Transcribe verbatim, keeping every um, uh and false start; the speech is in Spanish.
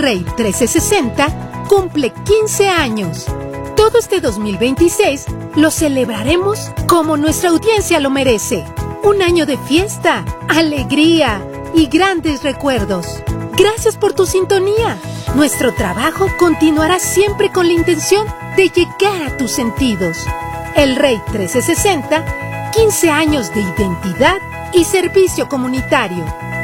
Rey trescientos sesenta cumple quince años. Todo este dos mil veintiséis lo celebraremos como nuestra audiencia lo merece. Un año de fiesta, alegría y grandes recuerdos. Gracias por tu sintonía. Nuestro trabajo continuará siempre con la intención de llegar a tus sentidos. El Rey trescientos sesenta, quince años de identidad y servicio comunitario.